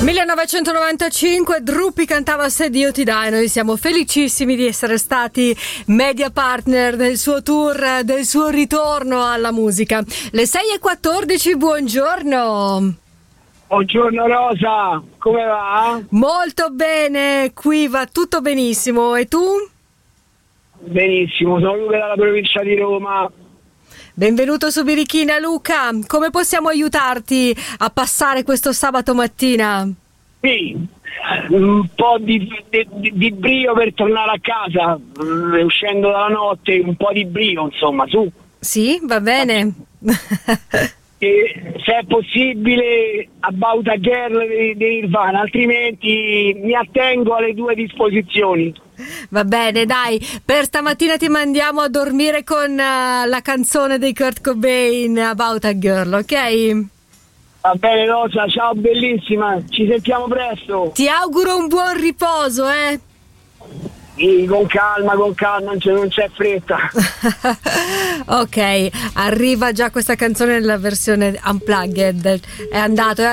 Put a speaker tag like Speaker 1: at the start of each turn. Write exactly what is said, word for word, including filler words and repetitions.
Speaker 1: millenovecentonovantacinque Drupi cantava Se Dio ti dà e noi siamo felicissimi di essere stati media partner del suo tour, del suo ritorno alla musica. Le sei e quattordici, buongiorno.
Speaker 2: Buongiorno Rosa, come va?
Speaker 1: Molto bene, qui va tutto benissimo. E tu?
Speaker 2: Benissimo, sono Luca dalla provincia di Roma.
Speaker 1: Benvenuto su Birichina, Luca. Come possiamo aiutarti a passare questo sabato mattina?
Speaker 2: Sì, un po' di, di, di brio per tornare a casa, uscendo dalla notte, un po' di brio, insomma, su.
Speaker 1: Sì, va bene.
Speaker 2: E se è possibile About a Girl di, di Nirvana, altrimenti mi attengo alle tue disposizioni.
Speaker 1: Va bene, dai, per stamattina ti mandiamo a dormire con uh, la canzone di Kurt Cobain, About a Girl, ok?
Speaker 2: Va bene Rosa, ciao bellissima, ci sentiamo presto.
Speaker 1: Ti auguro un buon riposo, eh?
Speaker 2: Sì, con calma, con calma, non c'è, non c'è fretta.
Speaker 1: Ok, arriva già questa canzone nella versione unplugged, è andato, è